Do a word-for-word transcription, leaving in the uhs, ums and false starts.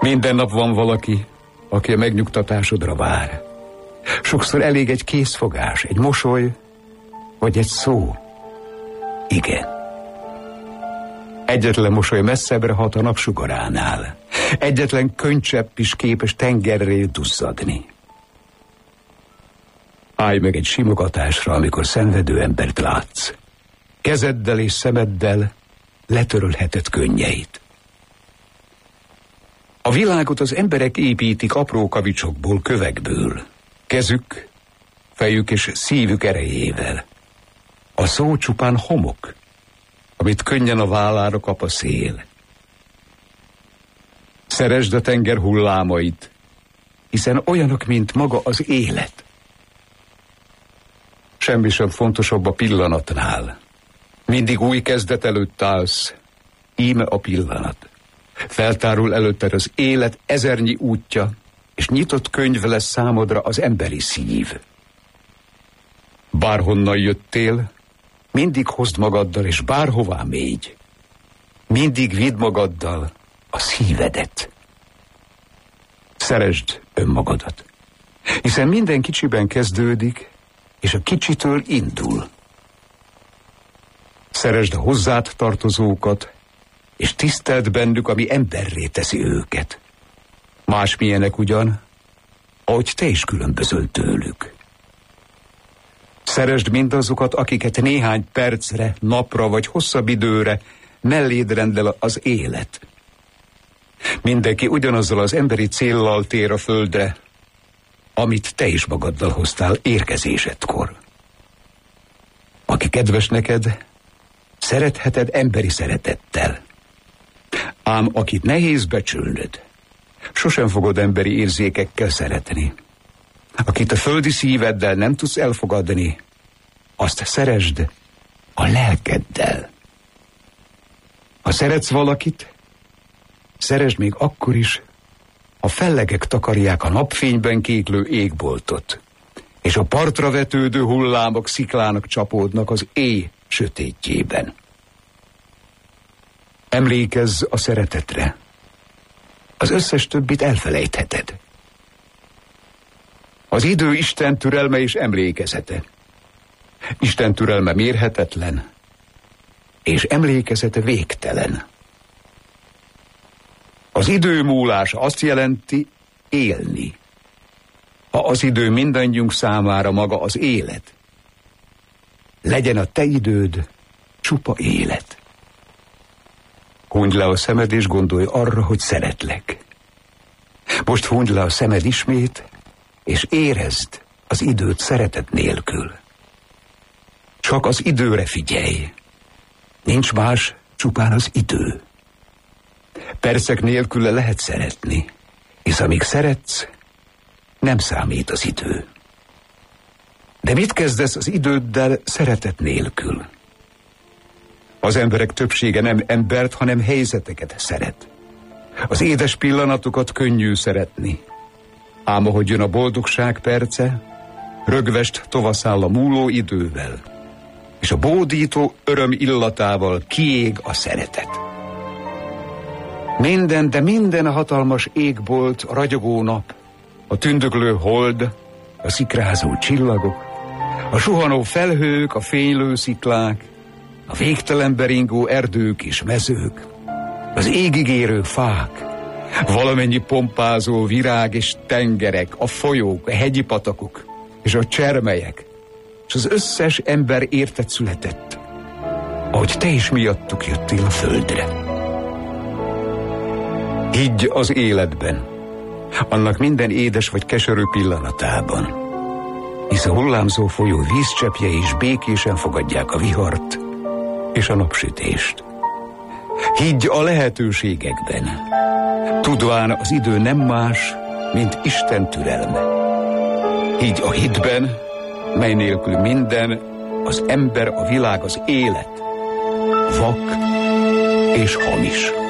Minden nap van valaki, aki a megnyugtatásodra vár. Sokszor elég egy készfogás, egy mosoly, vagy egy szó. Igen. Egyetlen mosoly messzebbre hat a napsugaránál. Egyetlen könycsepp is képes tengerré duzzadni. Állj meg egy simogatásra, amikor szenvedő embert látsz. Kezeddel és szemeddel letörölheted könnyeit. A világot az emberek építik apró kavicsokból, kövekből. Kezük, fejük és szívük erejével. A szó csupán homok, amit könnyen a vállára kap a szél. Szeresd a tenger hullámait, hiszen olyanok, mint maga az élet. Semmi sem fontosabb a pillanatnál. Mindig új kezdet előtt állsz, íme a pillanat. Feltárul előtted az élet ezernyi útja, és nyitott könyv lesz számodra az emberi szív. Bárhonnan jöttél, mindig hozd magaddal, és bárhová mégy. Mindig vidd magaddal a szívedet. Szeresd önmagadat, hiszen minden kicsiben kezdődik, és a kicsitől indul. Szeresd a hozzád tartozókat, és tiszteld bennük, ami emberré teszi őket. Másmilyenek ugyan, ahogy te is különbözöl tőlük. Szeresd mindazokat, akiket néhány percre, napra vagy hosszabb időre melléd rendel az élet. Mindenki ugyanazzal az emberi céllal tér a földre, amit te is magaddal hoztál érkezésedkor. Aki kedves neked, szeretheted emberi szeretettel. Ám akit nehéz becsülnöd, sosem fogod emberi érzékekkel szeretni. Akit a földi szíveddel nem tudsz elfogadni, azt szeresd a lelkeddel. Ha szeretsz valakit, szeresd még akkor is, a fellegek takarják a napfényben kéklő égboltot, és a partra vetődő hullámok sziklának csapódnak az éj sötétjében. Emlékezz a szeretetre. Az összes többit elfelejtheted. Az idő Isten türelme és emlékezete. Isten türelme mérhetetlen, és emlékezete végtelen. Az idő múlása azt jelenti élni. Ha az idő mindannyiunk számára maga az élet, legyen a te időd csupa élet. Hunyd le a szemed és gondolj arra, hogy szeretlek. Most hunyd le a szemed ismét, és érezd az időt szeretet nélkül. Csak az időre figyelj. Nincs más, csupán az idő. Percek nélküle lehet szeretni, hisz amíg szeretsz, nem számít az idő. De mit kezdesz az időddel szeretet nélkül? Az emberek többsége nem embert, hanem helyzeteket szeret. Az édes pillanatokat könnyű szeretni. Ám ahogy jön a boldogság perce, rögvest tovaszáll a múló idővel, és a bódító öröm illatával kiég a szeretet. Minden, de minden a hatalmas égbolt, a ragyogó nap, a tündöklő hold, a szikrázó csillagok, a suhanó felhők, a fénylő sziklák, a végtelen beringó erdők és mezők, az égig érő fák, valamennyi pompázó virág és tengerek, a folyók, a hegyi patakok és a csermelyek, és az összes ember érted született, ahogy te is miattuk jöttél a földre. Higgy az életben, annak minden édes vagy keserű pillanatában, hisz a hullámzó folyó vízcseppjei is békésen fogadják a vihart és a napsütést. Higgy a lehetőségekben, tudván az idő nem más, mint Isten türelme. Higgy a hitben, mely nélkül minden, az ember, a világ, az élet vak és hamis.